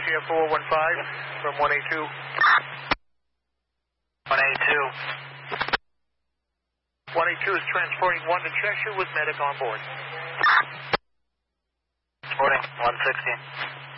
ACF 415 from 182. 182. 182 is transporting 1 to Cheshire with medic on board. Reporting 116.